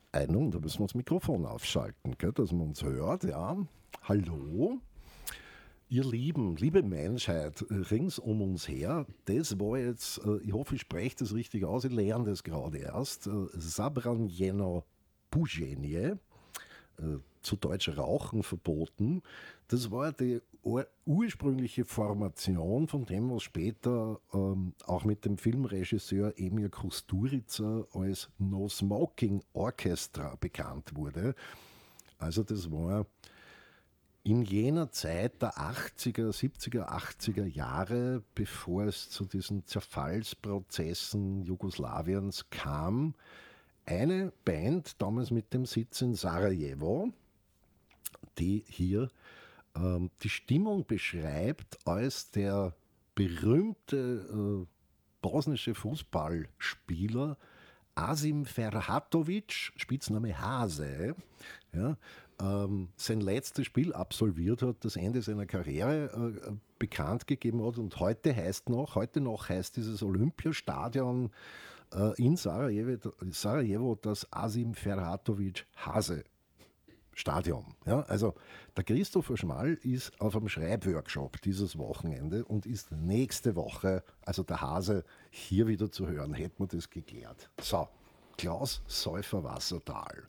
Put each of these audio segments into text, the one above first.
Nun, da müssen wir das Mikrofon aufschalten, gell, dass man uns hört. Ja. Hallo, ihr Lieben, liebe Menschheit rings um uns her. Das war jetzt, ich hoffe, ich spreche das richtig aus, ich lerne das gerade erst. Zabranjeno Pujenie, zu Deutsch Rauchen verboten. Das war die ursprüngliche Formation von dem, was später auch mit dem Filmregisseur Emir Kusturica als No Smoking Orchestra bekannt wurde. Also das war in jener Zeit der 80er, 70er, 80er Jahre, bevor es zu diesen Zerfallsprozessen Jugoslawiens kam, eine Band, damals mit dem Sitz in Sarajevo, die hier die Stimmung beschreibt, als der berühmte bosnische Fußballspieler Asim Ferhatovic, Spitzname Hase, ja, sein letztes Spiel absolviert hat, das Ende seiner Karriere bekannt gegeben hat, und heute noch heißt dieses Olympiastadion in Sarajevo das Asim Ferhatovic Hase Stadion. Ja, also der Christopher Schmall ist auf einem Schreibworkshop dieses Wochenende und ist nächste Woche, also der Hase, hier wieder zu hören. Hätten wir das geklärt. So, Klaus Säufer-Wassertal.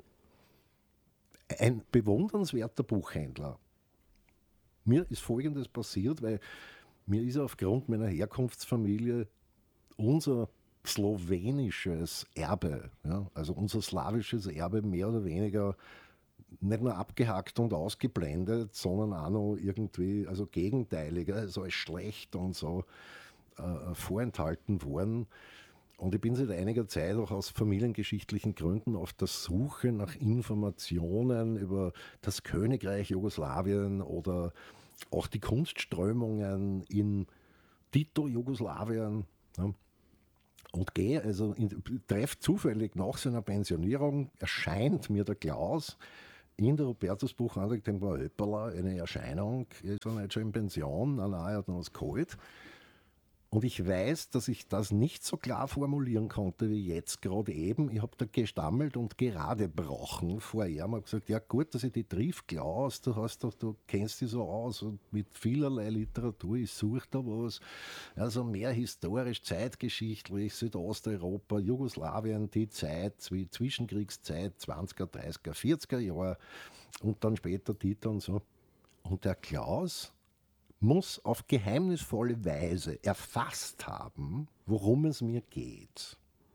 Ein bewundernswerter Buchhändler. Mir ist Folgendes passiert, weil mir ist aufgrund meiner Herkunftsfamilie unser slowenisches Erbe, ja, also unser slawisches Erbe mehr oder weniger nicht nur abgehackt und ausgeblendet, sondern auch noch irgendwie, also gegenteiliger, also als schlecht und so vorenthalten worden. Und ich bin seit einiger Zeit auch aus familiengeschichtlichen Gründen auf der Suche nach Informationen über das Königreich Jugoslawien oder auch die Kunstströmungen in Tito-Jugoslawien. Ja. Und treffe zufällig nach seiner Pensionierung, erscheint mir der Klaus in der Hubertusbuchhandlung, dem war Höpperler, eine Erscheinung. Er ist ja nicht schon in Pension, nein, er hat noch was geholt. Und ich weiß, dass ich das nicht so klar formulieren konnte wie jetzt gerade eben. Ich habe da gestammelt und gerade gebrochen vor ihm. Ich habe gesagt, ja gut, dass ich die triff, Klaus, du kennst dich so aus und mit vielerlei Literatur, ich suche da was. Also mehr historisch, zeitgeschichtlich, Südosteuropa, Jugoslawien, die Zeit, Zwischenkriegszeit, 20er, 30er, 40er Jahre und dann später Tito und so. Und der Klaus muss auf geheimnisvolle Weise erfasst haben, worum es mir geht.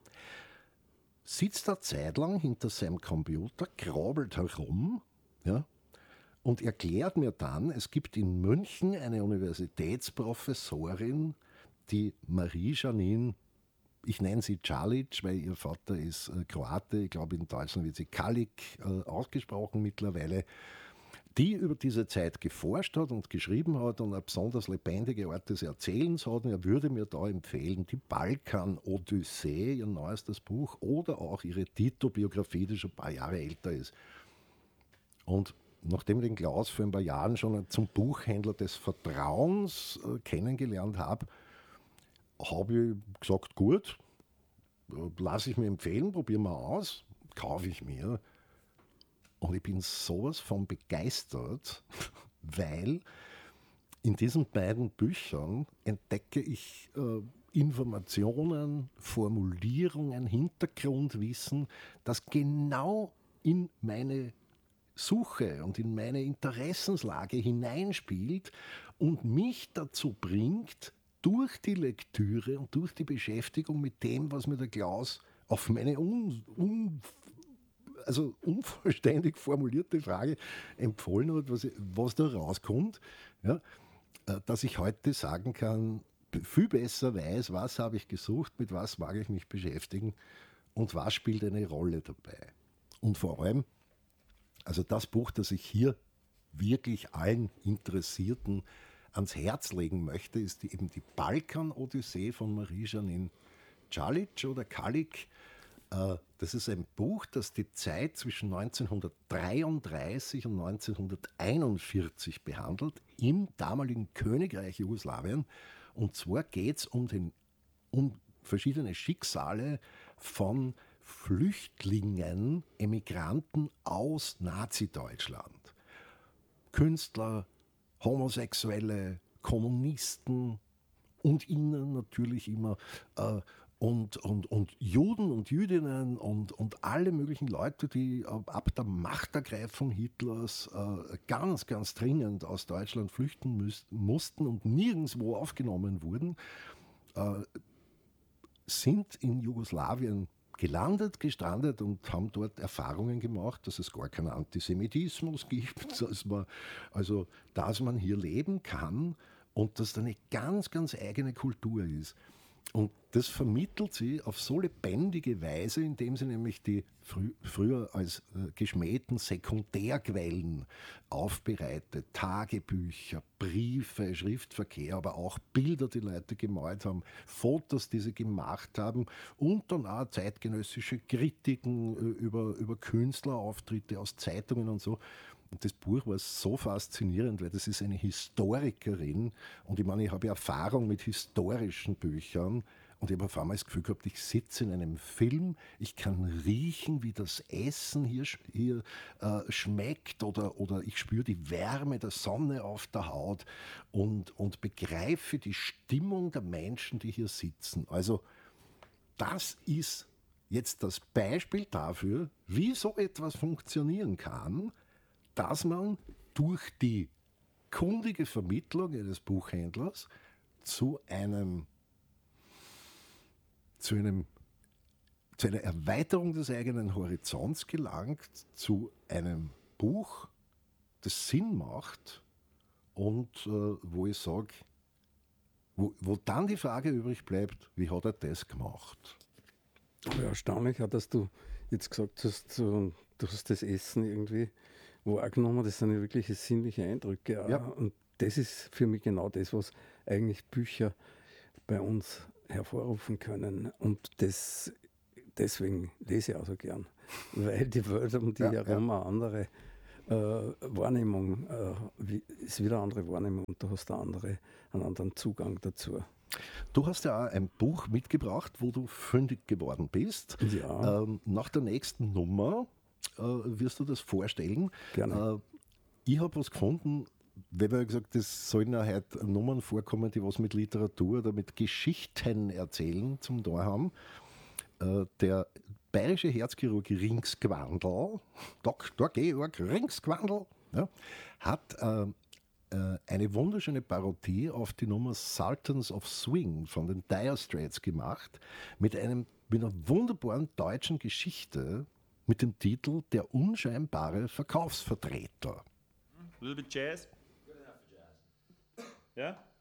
Sitzt da zeitlang hinter seinem Computer, krabbelt herum, ja, und erklärt mir dann, es gibt in München eine Universitätsprofessorin, die Marie-Janine, ich nenne sie Čalić, weil ihr Vater ist Kroate, ich glaube in Deutschland wird sie Kalik ausgesprochen mittlerweile, die über diese Zeit geforscht hat und geschrieben hat und eine besonders lebendige Art des Erzählens hat. Und er würde mir da empfehlen, die Balkan-Odyssee, ihr neuestes Buch, oder auch ihre Tito-Biografie, die schon ein paar Jahre älter ist. Und nachdem ich den Klaus vor ein paar Jahren schon zum Buchhändler des Vertrauens kennengelernt habe ich gesagt, gut, lasse ich mir empfehlen, probieren wir aus, kaufe ich mir. Und ich bin sowas von begeistert, weil in diesen beiden Büchern entdecke ich Informationen, Formulierungen, Hintergrundwissen, das genau in meine Suche und in meine Interessenslage hineinspielt und mich dazu bringt, durch die Lektüre und durch die Beschäftigung mit dem, was mir der Klaus auf meine unvollständig formulierte Frage empfohlen hat, was da rauskommt, ja, dass ich heute sagen kann, viel besser weiß, was habe ich gesucht, mit was mag ich mich beschäftigen und was spielt eine Rolle dabei. Und vor allem, also das Buch, das ich hier wirklich allen Interessierten ans Herz legen möchte, ist eben die Balkan-Odyssee von Marie-Janine Čalić oder Kalik. Das ist ein Buch, das die Zeit zwischen 1933 und 1941 behandelt, im damaligen Königreich Jugoslawien. Und zwar geht es um verschiedene Schicksale von Flüchtlingen, Emigranten aus Nazi-Deutschland. Künstler, Homosexuelle, Kommunisten und ihnen natürlich immer und Juden und Jüdinnen und alle möglichen Leute, die ab der Machtergreifung Hitlers ganz, ganz dringend aus Deutschland flüchten mussten und nirgendwo aufgenommen wurden, sind in Jugoslawien gelandet, gestrandet und haben dort Erfahrungen gemacht, dass es gar keinen Antisemitismus gibt, dass man hier leben kann und dass da eine ganz, ganz eigene Kultur ist. Und das vermittelt sie auf so lebendige Weise, indem sie nämlich die früher als geschmähten Sekundärquellen aufbereitet, Tagebücher, Briefe, Schriftverkehr, aber auch Bilder, die Leute gemalt haben, Fotos, die sie gemacht haben und dann auch zeitgenössische Kritiken über Künstlerauftritte aus Zeitungen und so. Und das Buch war so faszinierend, weil das ist eine Historikerin und ich meine, ich habe ja Erfahrung mit historischen Büchern und ich habe auf einmal das Gefühl gehabt, ich sitze in einem Film, ich kann riechen, wie das Essen hier schmeckt oder ich spüre die Wärme der Sonne auf der Haut und begreife die Stimmung der Menschen, die hier sitzen. Also das ist jetzt das Beispiel dafür, wie so etwas funktionieren kann, dass man durch die kundige Vermittlung eines Buchhändlers zu einer Erweiterung des eigenen Horizonts gelangt, zu einem Buch, das Sinn macht und wo ich sage, wo dann die Frage übrig bleibt, wie hat er das gemacht? Aber erstaunlich auch, dass du jetzt gesagt hast, du hast das Essen irgendwie wahrgenommen, das sind ja wirkliche sinnliche Eindrücke. Ja. Und das ist für mich genau das, was eigentlich Bücher bei uns hervorrufen können. Und deswegen lese ich auch so gern, weil die Welt um die herum eine andere Wahrnehmung, ist wieder eine andere Wahrnehmung und du hast einen anderen Zugang dazu. Du hast ja auch ein Buch mitgebracht, wo du fündig geworden bist. Ja. Nach der nächsten Nummer wirst du das vorstellen. Gerne. Ich habe was gefunden, weil wir gesagt, es sollen ja heute Nummern vorkommen, die was mit Literatur oder mit Geschichten erzählen zum Tor haben. Der bayerische Herzchirurg Ringsgwandl, Dr. Georg Ringsgwandl, ja, hat eine wunderschöne Parodie auf die Nummer Sultans of Swing von den Dire Straits gemacht, mit einer wunderbaren deutschen Geschichte mit dem Titel Der unscheinbare Verkaufsvertreter. A little bit jazz? Good enough for jazz. Yeah?